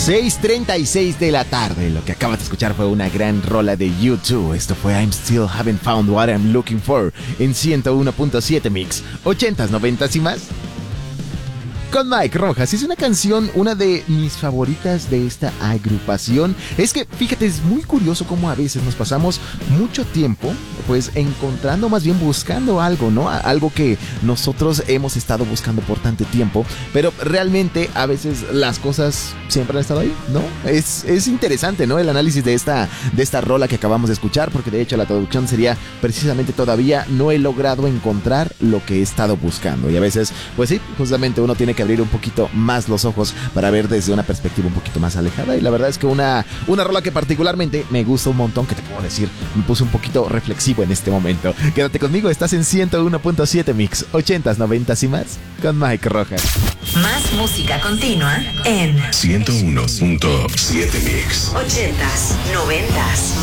6:36 de la tarde. Lo que acabas de escuchar fue una gran rola de U2. Esto fue I'm Still Haven't Found What I'm Looking For en 101.7 Mix. 80s, 90s y más. Con Mike Rojas. Es una canción, una de mis favoritas de esta agrupación. Es que, fíjate, es muy curioso cómo a veces nos pasamos mucho tiempo, pues, encontrando, más bien buscando algo, ¿no? Algo que nosotros hemos estado buscando por tanto tiempo, pero realmente a veces las cosas siempre han estado ahí, ¿no? Es interesante, ¿no? El análisis de esta rola que acabamos de escuchar, porque de hecho la traducción sería precisamente todavía no he logrado encontrar lo que he estado buscando. Y a veces, pues sí, justamente uno tiene que abrir un poquito más los ojos para ver desde una perspectiva un poquito más alejada. Y la verdad es que una rola que particularmente me gusta un montón, que te puedo decir, me puse un poquito reflexivo en este momento. Quédate conmigo, estás en 101.7 Mix, 80s, 90s y más, con Mike Rojas. Más música continua en 101.7 Mix. 80s, 90s.